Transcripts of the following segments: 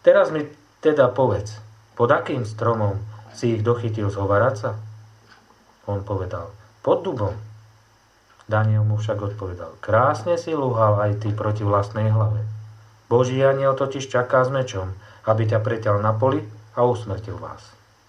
Teraz mi teda povedz, pod akým stromom si ich dochytil zhovárať sa? On povedal, pod dubom. Daniel mu však odpovedal, krásne si lúhal aj ty proti vlastnej hlave. Boží anjel totiž čaká s mečom, aby ťa preťal na poli a usmrtil vás.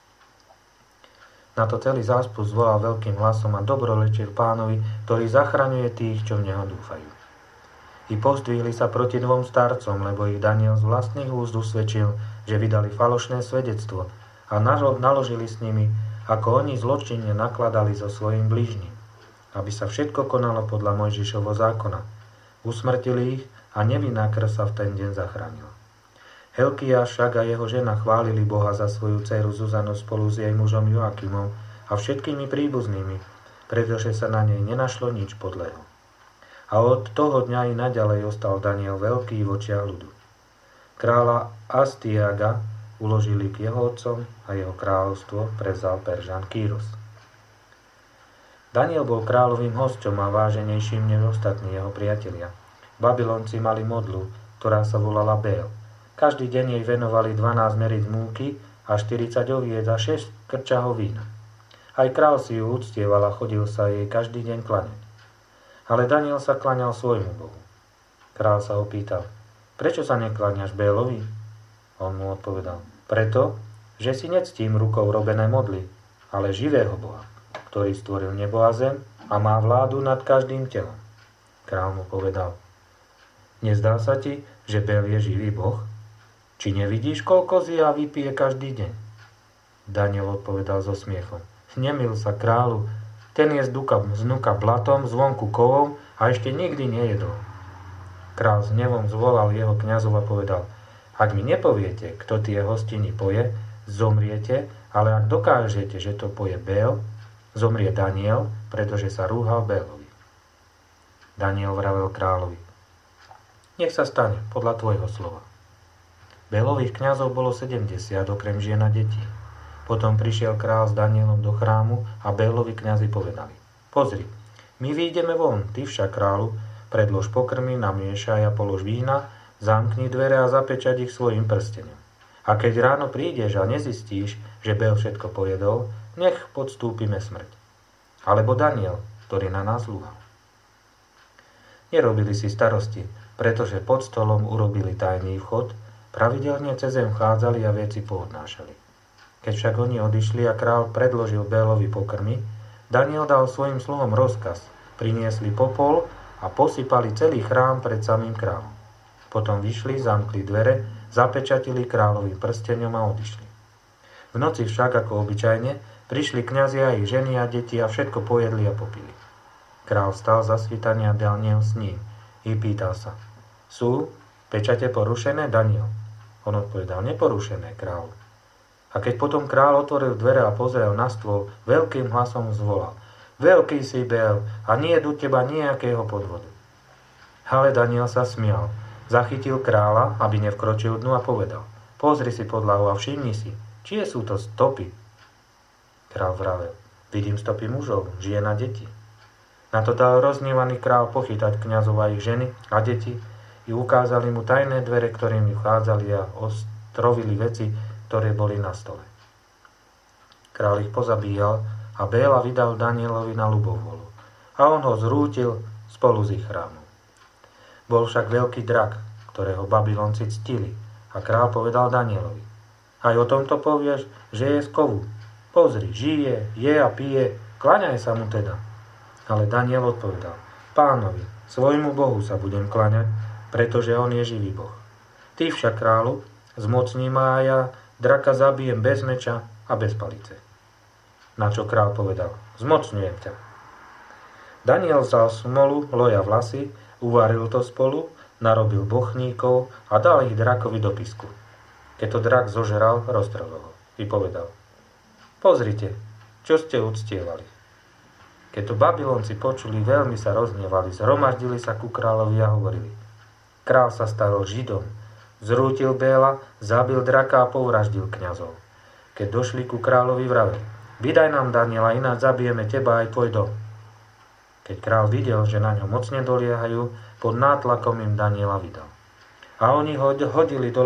Na to celý zástup zvolal veľkým hlasom a dobrorečil Pánovi, ktorý zachraňuje tých, čo v neho dúfajú. I pozdvihli sa proti dvom starcom, lebo ich Daniel z vlastných úst usvedčil, že vydali falošné svedectvo a naložili s nimi, ako oni zločinne nakladali so svojím blížnym, aby sa všetko konalo podľa Mojžišovho zákona. Usmrtili ich a nevinná krv sa v ten deň zachránila. Hilkiáš však a jeho žena chválili Boha za svoju dceru Zuzanu spolu s jej mužom Joakimom a všetkými príbuznými, pretože sa na nej nenašlo nič podlého. A od toho dňa i naďalej ostal Daniel veľký v očiach ľudu. Kráľa Astiaga uložili k jeho otcom a jeho kráľovstvo prevzal Peržan Kýros. Daniel bol kráľovým hosťom a váženejším než ostatní jeho priatelia. Babylonci mali modlu, ktorá sa volala Bél. Každý deň jej venovali 12 meric múky a 40 oviec a 6 krčahov vína. Aj kráľ si ju uctieval a chodil sa jej každý deň klaňať. Ale Daniel sa klaňal svojmu Bohu. Kráľ sa opýtal, prečo sa nekláňaš Bélovi? On mu odpovedal, preto, že si nectím rukou robené modly, ale živého Boha, ktorý stvoril nebo a zem a má vládu nad každým telom. Kráľ mu povedal, nezdá sa ti, že Bél je živý Boh? Či nevidíš, koľko zje a vypije každý deň? Daniel odpovedal so smiechom, nemil sa kráľu, ten je znuka blatom, zvonku kovou a ešte nikdy nejedol. Král s hnevom zvolal jeho kňazov a povedal, ak mi nepoviete, kto tie hostiny poje, zomriete, ale ak dokážete, že to poje Bél, zomrie Daniel, pretože sa rúhal Bélovi. Daniel vravel kráľovi, nech sa stane podľa tvojho slova. Bélových kňazov bolo 70, okrem žien a detí. Potom prišiel kráľ s Danielom do chrámu a Bélovi kňazi povedali, pozri, my vyjdeme von, ty však kráľu, predlož pokrmy, namiešaj a polož vína, zamkni dvere a zapečať ich svojim prstenom. A keď ráno prídeš a nezistíš, že Bél všetko pojedol, nech podstúpime smrť. Alebo Daniel, ktorý na nás lúhal. Nerobili si starosti, pretože pod stolom urobili tajný vchod, pravidelne cez zem chádzali a veci poodnášali. Keď však oni odišli a král predložil Bélovi pokrmy, Daniel dal svojim sluhom rozkaz, priniesli popol a posypali celý chrám pred samým kráľom. Potom vyšli, zamkli dvere, zapečatili kráľovým prsteňom a odišli. V noci však, ako obyčajne, prišli kňazi a ich ženy a deti a všetko pojedli a popili. Král vstal za svitania a Daniel s ním i pýtal sa, sú pečate porušené, Daniel? On odpovedal, neporušené, kráľ. A keď potom kráľ otvoril dvere a pozrel na stôl, veľkým hlasom zvolal, veľký si Bél a nie je u teba nejakého podvodu. Ale Daniel sa smial, zachytil kráľa, aby nevkročil dnu a povedal, pozri si podlahu a všimni si, čie sú to stopy. Kráľ vravel, vidím stopy mužov, žien a detí. Na to dal rozhnevaný kráľ pochytať kňazov a ich ženy a deti i ukázali mu tajné dvere, ktorými vchádzali a ostrovili veci, ktoré boli na stole. Kráľ ich pozabíjal a Béla vydal Danielovi na ľubovolu a on ho zrútil spolu s ich chrámom. Bol však veľký drak, ktorého Babylonci ctili a kráľ povedal Danielovi, aj o tomto povieš, že je z kovu. Pozri, žije, je a pije, klaňaj sa mu teda. Ale Daniel odpovedal, Pánovi, svojmu Bohu sa budem klaňať, pretože on je živý Boh. Ty však, kráľu, zmocní ma a ja draka zabijem bez meča a bez palice. Na čo kráľ povedal, zmocňujem ťa. Daniel vzal smolu, loja vlasy, uvaril to spolu, narobil bochníkov a dal ich drakovi do pisku. Keď to drak zožral, roztrhol ho i povedal, pozrite, čo ste uctievali. Keď to Babylonci počuli, veľmi sa rozhnevali, zhromaždili sa ku kráľovi a hovorili, král sa stal Židom, zrútil Béla, zabil draka a povraždil kňazov. Keď došli ku kráľovi, vravel, vydaj nám Daniela, ináč zabijeme teba aj tvoj dom. Keď kráľ videl, že na ňo mocne doliehajú, pod nátlakom im Daniela vydal. A oni ho hodili do